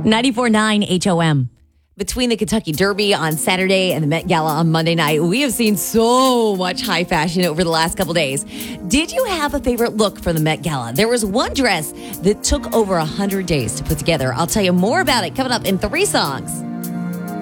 94.9 HOM. Between the Kentucky Derby on Saturday and the Met Gala on Monday night, we have seen so much high fashion over the last couple days. Did you have a favorite look for the Met Gala? There was one dress that took over 100 days to put together. I'll tell you more about it coming up in 3 songs.